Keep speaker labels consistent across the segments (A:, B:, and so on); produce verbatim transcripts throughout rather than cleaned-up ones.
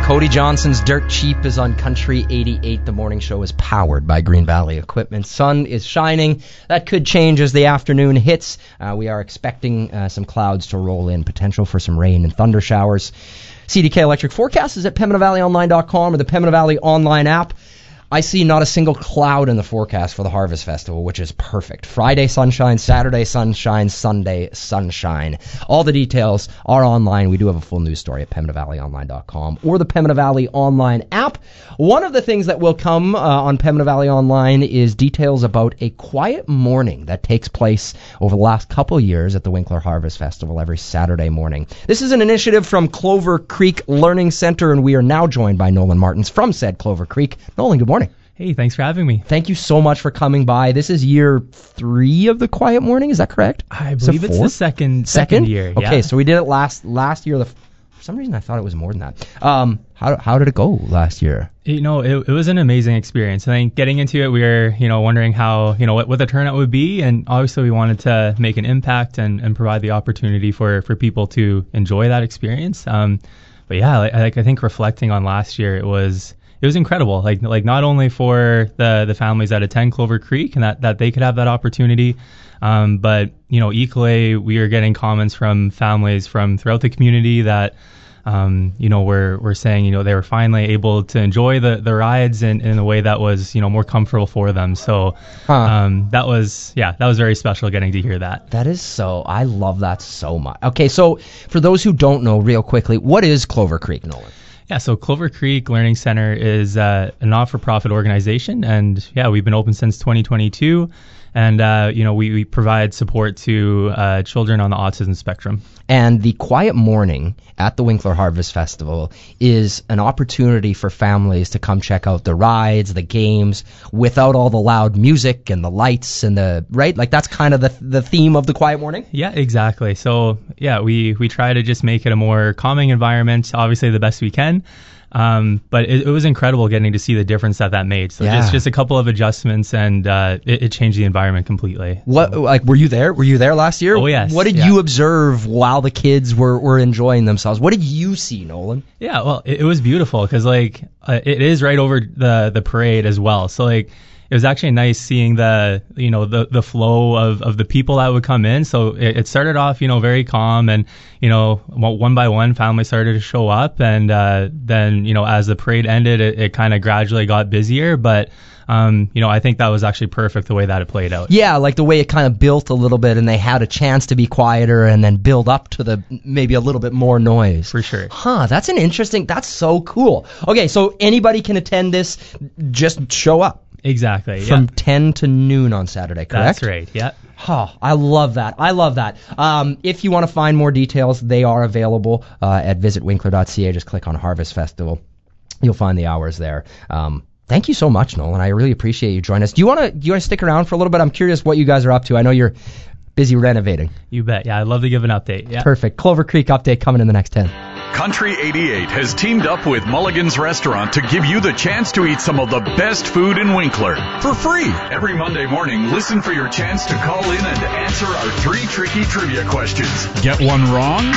A: Cody Johnson's Dirt Cheap is on Country eighty-eight. The morning show is powered by Green Valley Equipment. Sun is shining. That could change as the afternoon hits. Uh, we are expecting uh, some clouds to roll in. Potential for some rain and thunder showers. C D K Electric Forecast is at Pembina Valley Online dot com or the Pembina Valley Online app. I see not a single cloud in the forecast for the Harvest Festival, which is perfect. Friday sunshine, Saturday sunshine, Sunday sunshine. All the details are online. We do have a full news story at Pembina Valley Online dot com or the Pembina Valley Online app. One of the things that will come uh, on Pembina Valley Online is details about a quiet morning that takes place over the last couple of years at the Winkler Harvest Festival every Saturday morning. This is an initiative from Clover Creek Learning Center, and we are now joined by Nolan Martins from said Clover Creek. Nolan, good morning.
B: Hey, thanks for having me.
A: Thank you so much for coming by. This is year three of the Quiet Morning, is that correct?
B: I believe it's the second, second
A: second
B: year.
A: Okay,
B: yeah.
A: so we did it last last year. The, for some reason, I thought it was more than that. Um, how how did it go last year?
B: You know, it, it was an amazing experience. I think getting into it, we were, you know, wondering how, you know, what, what the turnout would be, and obviously we wanted to make an impact and, and provide the opportunity for, for people to enjoy that experience. Um, but yeah, like, like I think reflecting on last year, it was. It was incredible, like like not only for the, the families that attend Clover Creek and that, that they could have that opportunity, um, but, you know, equally we are getting comments from families from throughout the community that, um, you know, we're, we're saying, you know, they were finally able to enjoy the, the rides in, in a way that was, you know, more comfortable for them. So huh. um, that was, yeah, that was very special getting to hear that.
A: That is so, I love that so much. Okay, so for those who don't know, real quickly, what is Clover Creek, Nolan?
B: Yeah, so Clover Creek Learning Center is uh, a not-for-profit organization, and yeah, we've been open since twenty twenty-two, and uh, you know we, we provide support to uh, children on the autism spectrum.
A: And the Quiet Morning at the Winkler Harvest Festival is an opportunity for families to come check out the rides, the games, without all the loud music and the lights and the, right? Like that's kind of the the theme of the Quiet Morning?
B: Yeah, exactly. So yeah, we, we try to just make it a more calming environment, obviously the best we can. Um, but it, it was incredible getting to see the difference that that made. So yeah. just, just a couple of adjustments, and uh, it, it changed the environment completely.
A: What,
B: so.
A: like, were you there? Were you there last year?
B: Oh, yes.
A: What did
B: yeah.
A: you observe while the kids were, were enjoying themselves? What did you see, Nolan?
B: Yeah, well, it, it was beautiful because, like, uh, it is right over the, the parade as well. So, like, it was actually nice seeing the, you know, the, the flow of, of the people that would come in. So it, it started off, you know, very calm, and, you know, one by one families started to show up, and uh, then, you know, as the parade ended, it, it kind of gradually got busier. But, um, you know, I think that was actually perfect the way that it played out.
A: Yeah, like the way it kind of built a little bit, and they had a chance to be quieter and then build up to the maybe a little bit more noise.
B: For sure.
A: Huh, that's an interesting, that's so cool. Okay, so anybody can attend this, just show up.
B: Exactly.
A: From
B: yeah.
A: ten to noon on Saturday, correct?
B: That's right, yeah.
A: Oh, I love that. I love that. Um, if you want to find more details, they are available uh, at visit winkler dot c a. Just click on Harvest Festival. You'll find the hours there. Um, thank you so much, Nolan. I really appreciate you joining us. Do you want to do you want to stick around for a little bit? I'm curious what you guys are up to. I know you're busy renovating.
B: You bet. Yeah, I'd love to give an update. Yeah.
A: Perfect. Clover Creek update coming in the next ten.
C: Country eighty-eight has teamed up with Mulligan's Restaurant to give you the chance to eat some of the best food in Winkler for free. Every Monday morning, listen for your chance to call in and answer our three tricky trivia questions.
D: Get one wrong?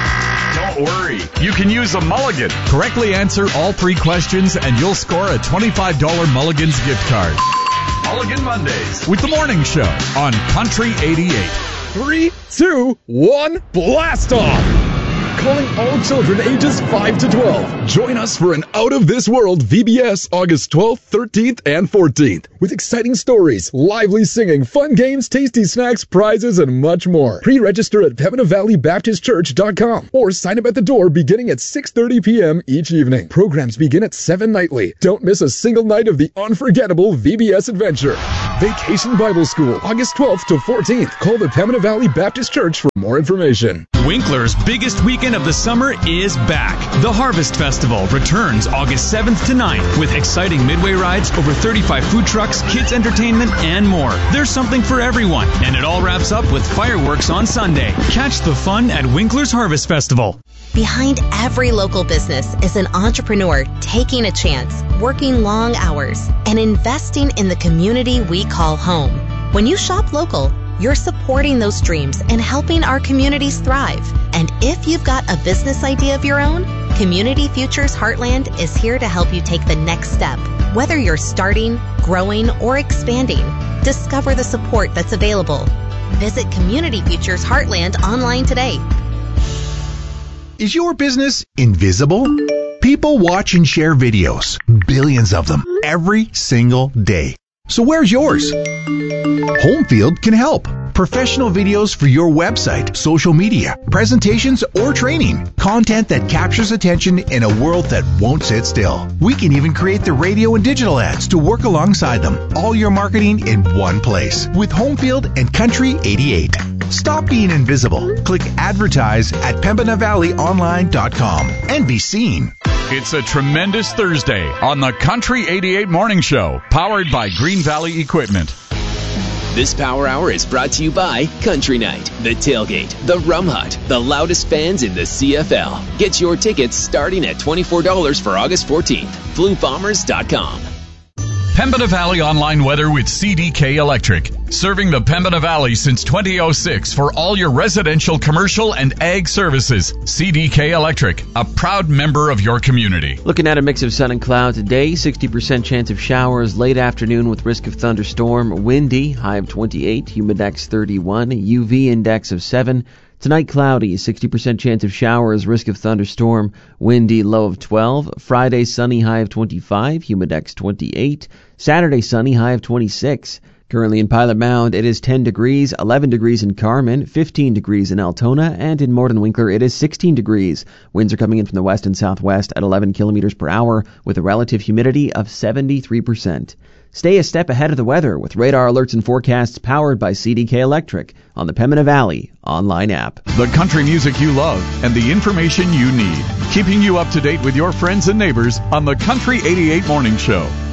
C: Don't worry. You can use a mulligan.
D: Correctly answer all three questions and you'll score a twenty-five dollars Mulligan's gift card.
C: Mulligan Mondays
D: with the morning show on Country eighty-eight.
E: Three, two, one, blast off! Calling all children ages five to twelve. Join us for an out-of-this-world V B S August twelfth, thirteenth, and fourteenth. With exciting stories, lively singing, fun games, tasty snacks, prizes, and much more. Pre-register at Pembina Valley Baptist Church dot com or sign up at the door beginning at six thirty p.m. each evening. Programs begin at seven nightly. Don't miss a single night of the unforgettable V B S adventure. Vacation Bible School, August twelfth to fourteenth. Call the Pembina Valley Baptist Church for more information.
F: Winkler's biggest weekend of the summer is back. The Harvest Festival returns August seventh to ninth with exciting midway rides, over thirty-five food trucks, kids entertainment, and more. There's something for everyone, and it all wraps up with fireworks on Sunday. Catch the fun at Winkler's Harvest Festival.
G: Behind every local business is an entrepreneur taking a chance, working long hours, and investing in the community we call home. When you shop local, You're supporting those dreams and helping our communities thrive. And if you've got a business idea of your own, Community Futures Heartland is here to help you take the next step. Whether you're starting, growing, or expanding, discover the support that's available. Visit Community Futures Heartland online today.
H: Is your business invisible? People watch and share videos, billions of them, every single day. So where's yours? Homefield can help. Professional videos for your website, social media, presentations, or training. Content that captures attention in a world that won't sit still. We can even create the radio and digital ads to work alongside them. All your marketing in one place with Homefield and Country eighty-eight. Stop being invisible. Click advertise at pembina valley online dot com and be seen.
C: It's a tremendous Thursday on the Country eighty-eight Morning Show, powered by Green Valley Equipment.
I: This Power Hour is brought to you by Country Night, The Tailgate, The Rum Hut, the loudest fans in the C F L. Get your tickets starting at twenty-four dollars for August fourteenth. Flu Bombers dot com.
C: Pembina Valley Online Weather with C D K Electric. Serving the Pembina Valley since two thousand six for all your residential, commercial, and ag services. C D K Electric, a proud member of your community.
J: Looking at a mix of sun and cloud today, sixty percent chance of showers late afternoon with risk of thunderstorm. Windy, high of twenty-eight, humidex thirty-one, U V index of seven. Tonight cloudy, sixty percent chance of showers, risk of thunderstorm, windy, low of twelve. Friday sunny, high of twenty-five, humidex twenty-eight. Saturday sunny, high of twenty-six. Currently in Pilot Mound, it is ten degrees, eleven degrees in Carmen, fifteen degrees in Altona, and in Morden Winkler, it is sixteen degrees. Winds are coming in from the west and southwest at eleven kilometers per hour with a relative humidity of seventy-three percent. Stay a step ahead of the weather with radar alerts and forecasts powered by C D K Electric on the Pembina Valley online app.
C: The country music you love and the information you need. Keeping you up to date with your friends and neighbors on the Country eighty-eight Morning Show.